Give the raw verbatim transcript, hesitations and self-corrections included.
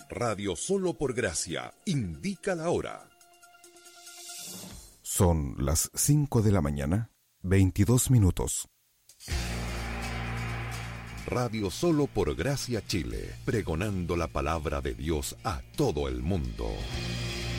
Radio Solo por Gracia indica la hora. Son las cinco de la mañana, veintidós minutos. Radio Solo por Gracia Chile, pregonando la palabra de Dios a todo el mundo.